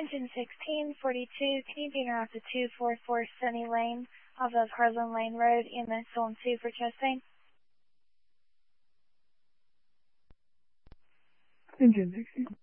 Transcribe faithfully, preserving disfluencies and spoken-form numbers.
Engine sixteen forty-two, can you be interrupt to two forty-four Sunny Lane off of Harlan Lane Road, E M S Zone two for Chastain? Engine sixteen.